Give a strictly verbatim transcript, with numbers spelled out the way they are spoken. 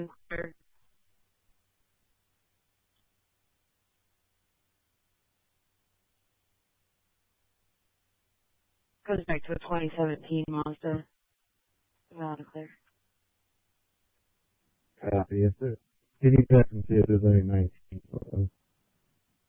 clear. Goes back to a twenty seventeen Mazda. Out of clear. Copy. If there, can you check and see if there's any nineteen photos?